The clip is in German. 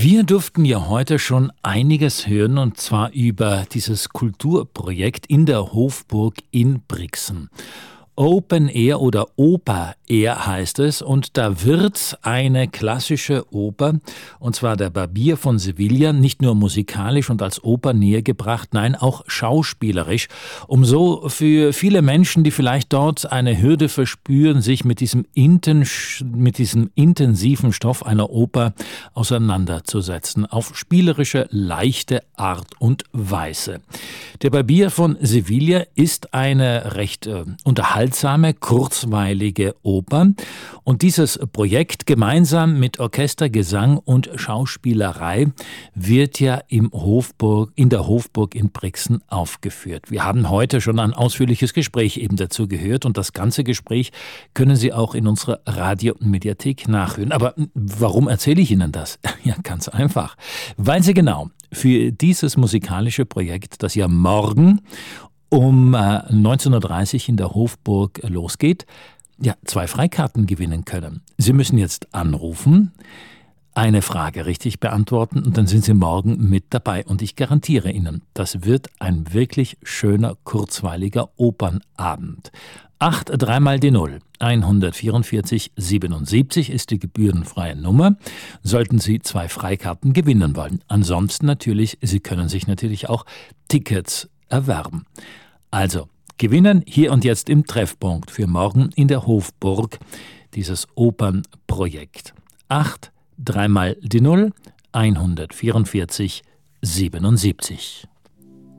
Wir durften ja heute schon einiges hören, und zwar über dieses Kulturprojekt in der Hofburg in Brixen. Open Air oder Oper Air heißt es, und da wird eine klassische Oper, und zwar der Barbier von Sevilla, nicht nur musikalisch und als Oper nähergebracht, nein, auch schauspielerisch, um so für viele Menschen, die vielleicht dort eine Hürde verspüren, sich mit diesem intensiven Stoff einer Oper auseinanderzusetzen, auf spielerische, leichte Art und Weise. Der Barbier von Sevilla ist eine recht unterhaltsame, kurzweilige Oper, und dieses Projekt gemeinsam mit Orchester, Gesang und Schauspielerei wird ja in der Hofburg in Brixen aufgeführt. Wir haben heute schon ein ausführliches Gespräch eben dazu gehört, und das ganze Gespräch können Sie auch in unserer Radio-Mediathek nachhören. Aber warum erzähle ich Ihnen das? Ja, ganz einfach. Weil Sie genau für dieses musikalische Projekt, das ja morgen um 19:30 Uhr in der Hofburg losgeht, ja, 2 Freikarten gewinnen können. Sie müssen jetzt anrufen, eine Frage richtig beantworten, und dann sind Sie morgen mit dabei. Und ich garantiere Ihnen, das wird ein wirklich schöner, kurzweiliger Opernabend. 3 mal die 0. 144 77 ist die gebührenfreie Nummer, sollten Sie 2 Freikarten gewinnen wollen. Ansonsten natürlich, Sie können sich natürlich auch Tickets erwerben. Also, gewinnen hier und jetzt im Treffpunkt für morgen in der Hofburg dieses Opernprojekt. 3 mal die 0, 144 77.